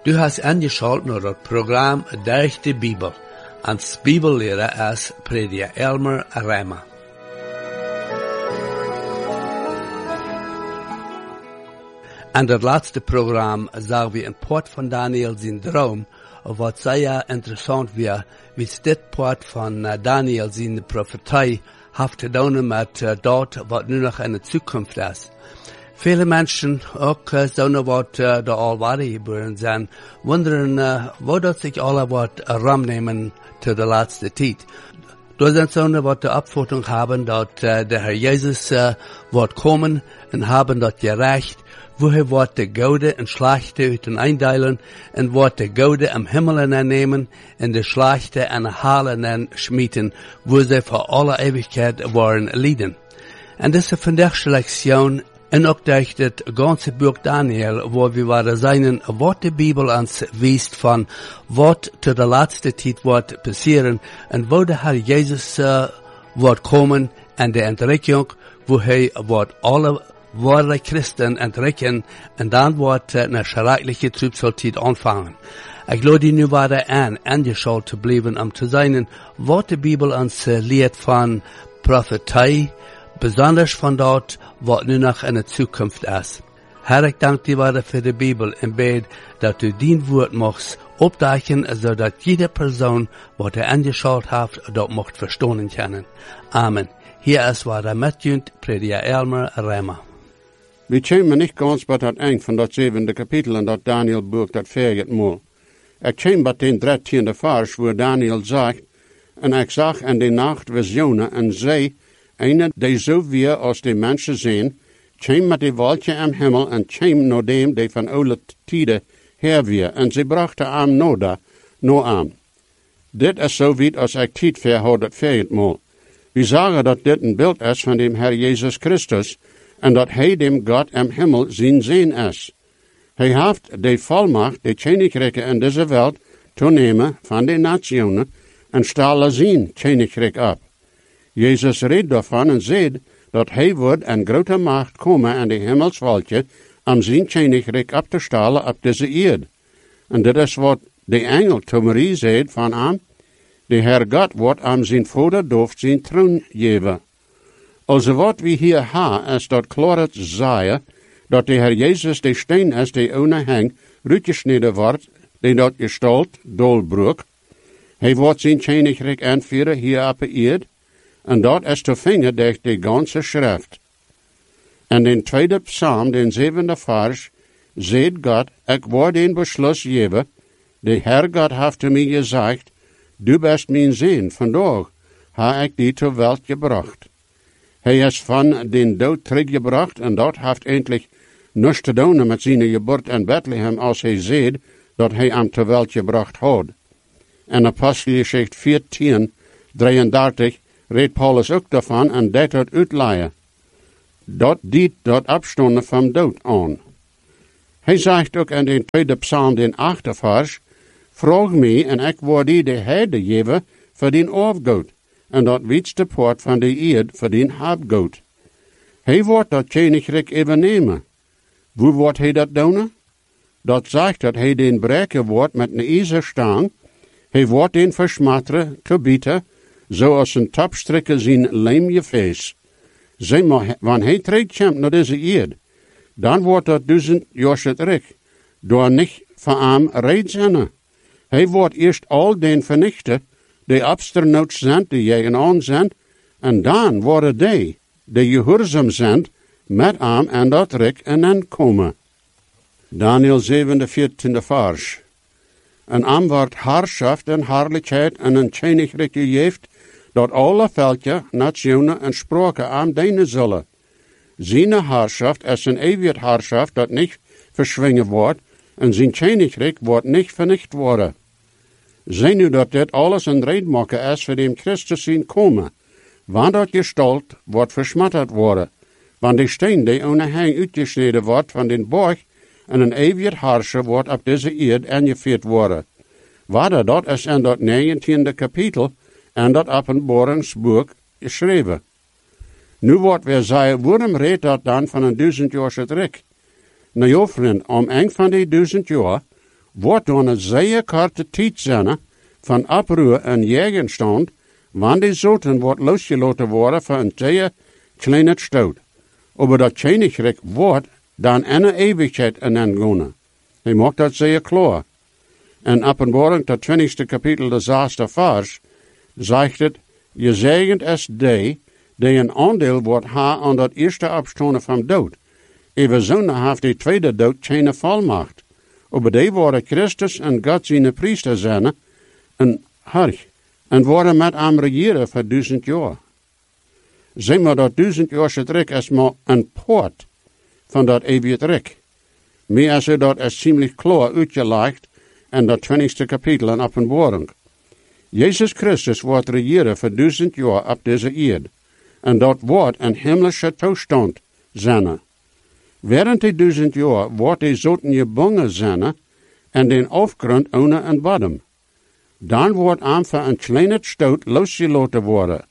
Du hast angeschaut naar het programma Durch de Bibel. Als Bibellehrer is prediker Elmer Rema. En het laatste programma zagen we een poort van Daniel zijn droom, wat zeer interessant was, wie dit poort van Daniel zijn profetie heeft te doen met dat wat nu nog in de toekomst is. Viele mensen, ook zo'n wat de alweer geboren zijn, wonderen wat dat zich alle wat ramnemen te de laatste tijd. Er zijn zo'n wat de opvatting hebben dat de Heer Jezus wordt komen en hebben dat gerecht, wo hij wordt de goede en slechte uit eindelen en wordt de goede am Himmel nemen en de slechte en halen schmieten, wo zij voor alle eeuwigheid worden lieden. En deze vandaagse lektion en ook durch het ganze boek Daniel, waar we waren zijn, wat de Bibel ons wijst van wat te de laatste tijd wordt passeren en waar de Heer Jezus wordt komen en de entrekking, wo hij wordt alle ware Christen entrekken en dan wordt een schrikkelijke trübsaltijd aanvangen. Ik laat die nu weer aangeschaut te blijven om te zijn wat de Bibel ons leert van profetie, besonders van dat wat nu nog in de toekomst is. Herr, ik dank die waarde voor de Bibel en bid dat u dien woord mocht opdagen, zodat jede persoon wat hij aangeschaut heeft, dat mocht verstaan kunnen. Amen. Hier is waar met junt, prediker Elmer Rema. We komen niet ganz bij het eind van dat 7e kapitel in dat Daniel-boek dat 40 maal. Ik kom bij den 13e vers, waar Daniel zegt, en ik zag in de nacht visioenen en zei, een die zo weer als de mensen zijn, kwam met de wolkje am hemel en kwam naar dem die van oude tijden her weer, en ze brachten am no aan. Dit is zo weit als ik tijd verhoud het 40 maal. We zeggen dat dit een beeld is van de Heer Jezus Christus, en dat hij dem God am Himmel zijn is. Hij heeft de volmacht, de königrijken in deze wereld, te nemen van de nationen, en stalen zijn koninkrijk op. Jezus reed daarvan en zei dat hij wordt een grote macht komen aan de hemelsvolkje om zijn koninkrijk op te stalen op deze eerd. En dit is wat de engel te Marie zei van hem, de Heer God wordt aan zijn vader doof zijn troon geven. Also wat we hier hebben, is dat klaar zeggen, dat de Heer Jezus de steen is die ohne hang uitgesneden wordt, die dat gestalt dolbroek. Hij wordt zijn koninkrijk aanvieren hier op de eerd, en dat is te vinden door de ganze schrift. En in tweede psalm, den 7e vers, zegt God, ik word een beschluss geven, de Heer God heeft te mij gezegd, du bist mijn zoon, vandaag heb ik die ter wereld gebracht. Hij is van den dood teruggebracht en dat heeft eindelijk niets te doen met zijn geboorte in Bethlehem als hij zei dat hij hem ter wereld gebracht had. En Apostelgeschichte 14, 33 redt Paulus ook daarvan en dat het uitleien. Dat dient dat afstonden van dood aan. Hij zegt ook in de tweede psalm, den 8e vers, vraag mij en ik word die de herde geven voor den afgoed, en dat wietste poort van de eerd voor den habgoed. Hij wordt dat koninkrijk even nemen. Hoe wordt hij dat doen? Dat zegt dat hij den breken wordt met een ijzerstang, hij wordt den versmatteren, te bieten, zoals een tapstrikker zijn lijmgefeest. Zeg maar, wanneer hij terugkomt naar deze eerd, dan wordt dat 1000 jaar terug, door niet van hem reed zijn. Hij wordt eerst al den vernichten, die absternoot zijn, die jij aan zijn, en dan worden die gehoorzaam zijn, met hem en dat rijk en dan komen. Daniel 7, 14 vers. En hem wordt haarschaft en haarlijkheid en een koninkrijk gegeven, dat alle volken, nationen en spraken aan dienen zullen. Zijn haarschaft is een eeuwig haarschaft dat niet verschwingen wordt, en zijn koninkrijk wordt niet vernicht worden. Zie nu dat dit alles een redmaker is voor dem Christus zien komen, want dat gestalt wordt versmatterd worden, want de steen die ohne hang uitgesneden wordt van den borg en een eeuwig haarscher wordt op deze eerd aangevierd worden. Waarder dat is in dat 19e kapitel en dat openbaringsboek geschreven. Nu wordt weer zeggen, waarom redt dat dan van een 1000 jaar terug? Nou ja, vriend, om een van die 1000 jaar, wordt dan een zeer korte tijd zijn van oproer en jegenstand, wanneer die zoten wordt losgelaten worden van een zeer kleine stoot. Aber dat Königreich wordt dan een eeuwigheid in gaan. Hij maakt dat zeer klaar. En Openbaring, dat 20e kapitel, de 6e vers, zegt het, je zegent es die een aandeel wordt ha aan dat eerste opstaan van dood. Even zonde heeft die tweede dood geen volmacht. Aber die worden Christus en God zijn priester zijn, en harch, en worden met hem regeren voor 1000 jaar. Zeg maar dat 1000 jaar rijk is maar een poort van dat eeuwige rijk. Meer is dat is ziemlich klaar uitgelegd in dat 20e kapitel in Openbaring. Jezus Christus wordt regeren voor 1000 jaar op deze aarde. En dat wordt een hemelse toestand zijn. Während die 1000 jaar wordt die zoten gebonden zijn en den afgrond ohne een bodem. Dan wordt einfach een kleine stoot losgelaten worden.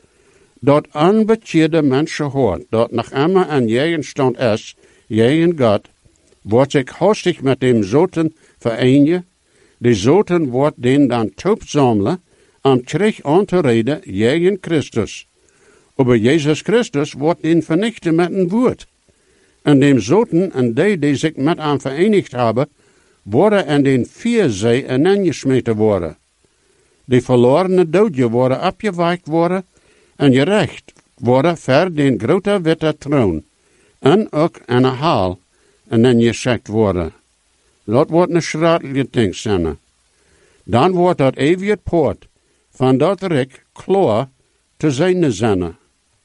Dat onbekeerde mensen hoort, dat nog immer een jegenstand is, jegen God, wordt zich hastig met dem zoten vereenigen. Die zoten wordt den dan toepzamelen, om terug aan te reden jegen Christus. Aber Jezus Christus wordt den vernichten met een woord. En dem zoten en die zich met hem verenigd hebben, worden in den vierzee ineengesmeten worden. Die verlorene doodje worden opgewekt worden en gerecht worden voor den grote witte troon. En ook in een haal ineengeschikt worden. Dat wordt een schratelijke ding zijn. Dan wordt dat eeuwige poort van dat rijk klaar te zijn.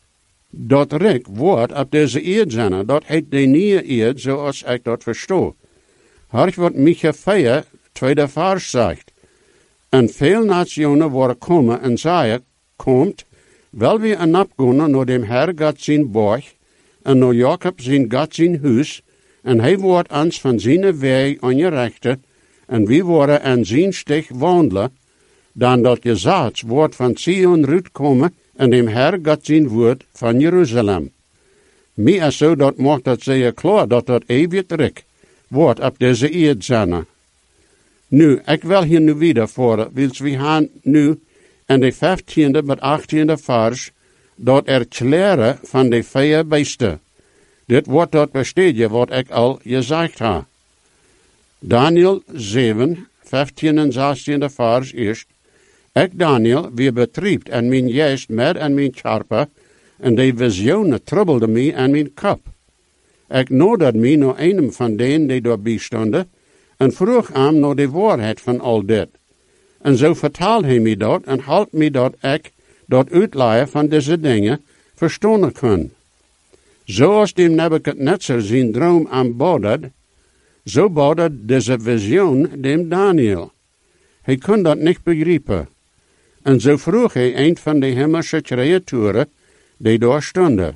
Dat rijk wordt op deze eerd zijn. Dat heet de nieuwe eerd, zoals ik dat verstoor. Hoor wat Micha 4, tweede vers zegt. En veel nationen worden komen en zeggen, komt, wel weer een opgaan naar dem Herr God zijn borg, en naar Jacob zijn God zijn huis, en hij wordt ons van zijn weg aangerechten, en we worden aan zijn steg wandelen, dan dat gezegd wordt van Sion uitkomen, en dem Herr God zijn woord van Jeruzalem. Mij is zo dat maakt dat zeer klaar dat dat eeuwig rijk wordt op deze eerd zijn. Nu, ik wil hier nu weer voor, want we gaan nu in de 15e met 18e vers dat erklaren van de 4 beesten. Dit wordt dat besteden wat ik al gezegd heb. Daniel 7, 15 en 16e vers eerst. Ik, Daniel, weer betriebt en mijn geest met en mijn charpe, en de visionen trubbelde mij en mijn kop. Ik nodigde mij naar een van denen die daarbij stonden, en vroeg hem naar de waarheid van al dit. En zo vertaalde hij mij dat, en hield mij dat ik dat uitleiden van deze dingen verstaan kon. Zoals de Nebuchadnezzar zijn droom aanboden, zo boodde deze visioen dem Daniel. Hij kon dat niet begrijpen. En zo vroeg hij een van de hemelse creaturen die daar stonden.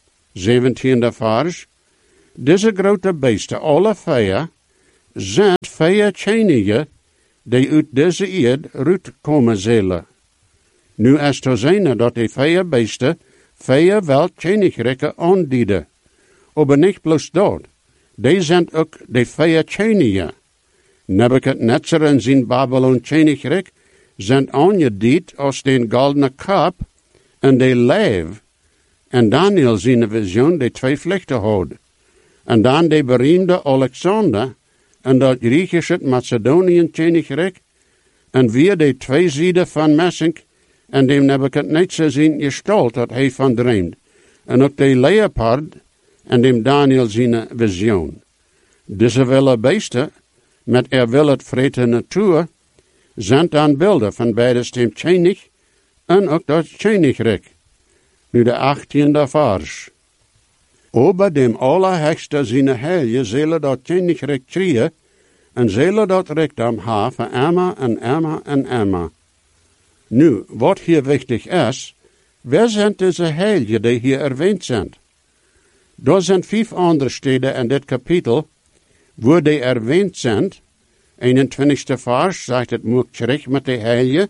17e vers. Deze grote beesten, alle 4, zijn 4 koningen die uit deze eerd uitkomen zullen. Nu is te zijn dat die 4 beesten 4 welkönigrijken aandienen. Maar niet bloos dat. Die zijn ook de 4 koningen. Nebuchadnezzar en zijn Babylon koninkrijk zijn aangediend als den goldene kap en de leeuw. En Daniel zijn visioen die 2 vlechten houdt. En dan de beroemde Alexander en dat Griechische Macedoniën koninkrijk. En weer de 2 zijden van messing en dem Nebuchadnezzar zijn gestalt dat hij van dreamt. En ook de leopard en dem Daniel zijn visioen. Deze wilde beesten met wil het vrede natuur zijn dan beelden van beide stem koning en ook dat koninkrijk. Nu de 18e vers. Ober dem Allerhöchste zijn heilige zullen dat koninkrijk krijgen en zullen dat rijkdom hebben voor immer en immer en immer. Nu, wat hier wichtig is, wer zijn deze heiligen die hier erwähnt zijn? Er zijn 5 andere steden in dit kapitel, waar die erwähnt zijn. 21e vers zegt het moet terug met de heiligen.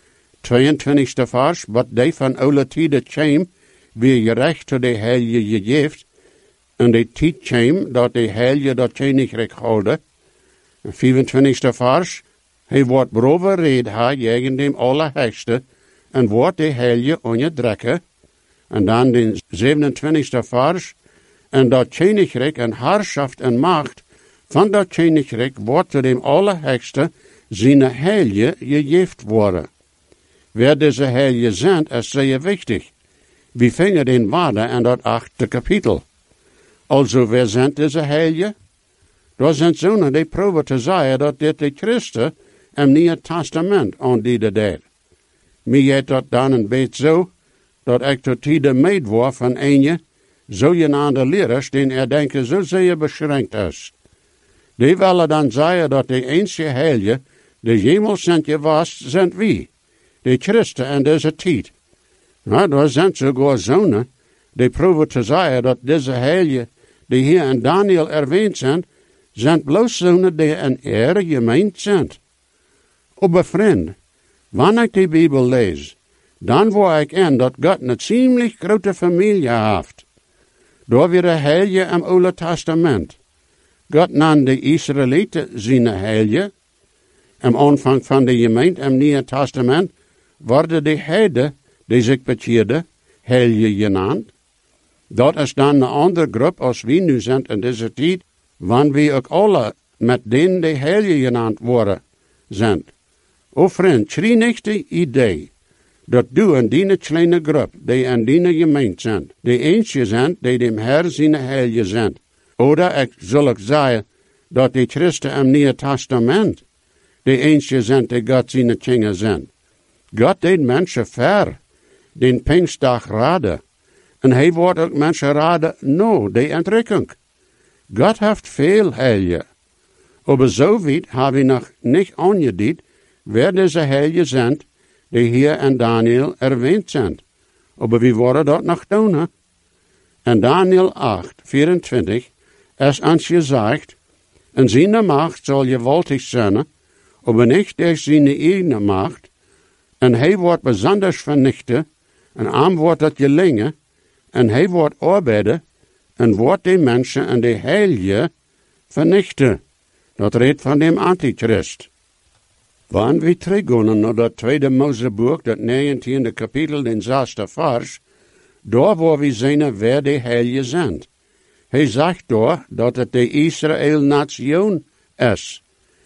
22e vers, wat die van oude tijden kwam, weer gerecht door de heiligen gegeven. En de tijd kwam dat de heiligen dat koninkrijk houden. 25. vers. Hij wordt beroverreed haar tegen dem Allerhöchste en wordt de heilige onderdrukken. En dan de 27. vers. En dat koninkrijk en heerschaft en macht van dat koninkrijk wordt door dem Allerhöchste zijn heilige gegeven worden. Wer deze heilige zijn, is zeer wichtig. We vingen den waarde in dat 8e kapitel. Also, wer zijn deze heilige? Daar zijn zonen die probeer te zeggen dat dit de Christen im Nieuwe Testament aan die deed. Mij gaat dat dan een beetje zo, dat ik tot die meid word van een zogenaamde leraars, die denken zo zeer beschränkt is. Die willen dan zeggen dat de enige heilige, de jemals zijn geweest, zijn wie? De Christen in deze tijd. Nou, daar zijn sogar zonen, die proberen te zeggen dat deze heilige, die hier in Daniel erwähnt zijn bloos zonen die in ere gemeend zijn. Maar vriend, wanneer ik de Bijbel lees, dan word ik in dat God een ziemlich grote familie heeft. Door weer de heilige im Oude Testament. God nam de Israëlieten zijn heilige. Am aanvang van de gemeente im Nieuwe Testament worden de heiden, die zich bekeerden, heilige genaamd. Dat is dan een andere groep als we nu zijn in deze tijd, wanneer we ook alle met denen die heilige genaamd worden zijn. O vriend, schrie niet de idee dat du en die kleine groep, die in die gemeente zijn, de eentje zijn die dem Herr zijn heilige zijn. Oder ik zal ook zeggen dat de Christen im Nieuwe Testament de eentje zijn die God zijn kinderen zijn. God deed mensen ver, den Pinkstdag raden. En hij wordt ook mensen raden, no, de entrekking. God heeft veel heilige. Maar zo weit hebben we nog niet aangediend, wer deze heilige zijn, die hier in Daniel erwähnt zijn. Maar we worden dat nog doen, hè? In Daniel 8, 24 is ons gezegd, en zijn macht zal gewaltig zijn, maar niet door zijn eigen macht, en hij wordt besonders vernichten, en aan wordt dat gelingen, en hij wordt arbeiden, en wordt de mensen en de heilige vernichten. Dat redt van dem Antichrist. Wanneer we teruggaan naar dat tweede Moseboek, dat 19e kapitel, den 6e vers, daar waar we zien wer de heilige zijn. Hij zegt daar dat het de Israël-nation is.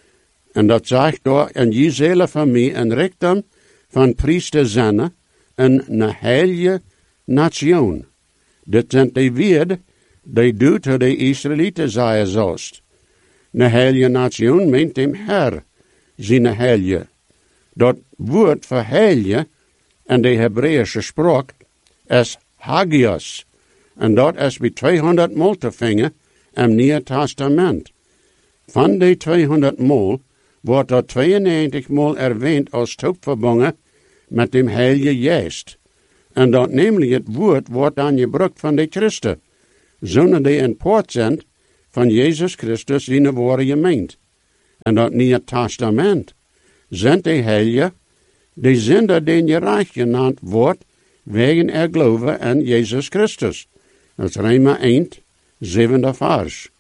En dat zegt daar, en je zullen van mij een richting van priester zijn, een heilige nation. Dit zijn de woorden die du tot de Israëlieten zeggen zost. Een heilige nation meent dem Herr, zijn heilige. Dat woord voor heilige in de Hebreeuwse spraak is Hagios. En dat is bij 200 mal te vinden im Nieuwe Testament. Van de 200 mal wordt dat 92 mal erwähnt als toeverbonden met dem Heilige Geest. En dat namelijk het woord wordt dan gebruikt van de Christen, zonen die in poort zijn van Jezus Christus in de ware gemeente. En dat Nieuwe Testament zijn de Heilige, die zinder den gerecht genaamd wordt, wegen er geloven in Jezus Christus. Dat is Roma 1, 7e vers.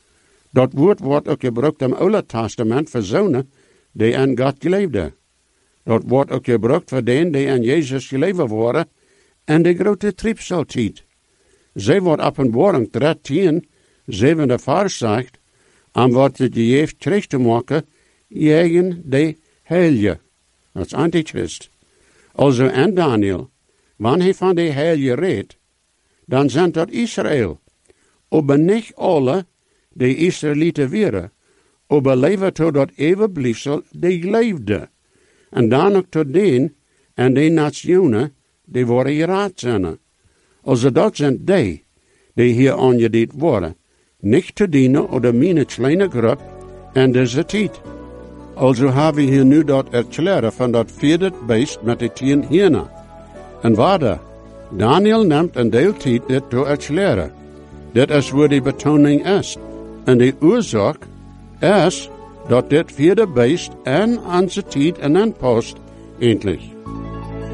Dat woord wordt ook gebruikt im Oude Testament voor zonen die in God geloofden. Dat wordt ook gebruikt voor denen die in Jezus geloven worden en de grote tripseltijd. Zij wordt Openbaring 13, 7e vers zegt, en wordt het gegeven terug te maken tegen de heilige. Dat is Antichrist. Also in Daniel, wanneer hij van de heilige redt, dan zijn dat Israël. Maar niet alle die Israëlieten waren, maar leven tot dat eeuwbliefsel die leefde. En dan ook tot den en de nationen die worden geraad zijn. Also dat zijn die hier aangediend worden, niet te dienen oder mijn kleine groep in deze tijd. Also hebben we hier nu dat erklaren van dat vierde beest met de 10 hienen. En waarde, Daniel neemt een deel tijd dit te erklaren. Dit is waar de betoning is. En de oorzaak is dat dit vierde beest en onze tijd en een post eindelijk.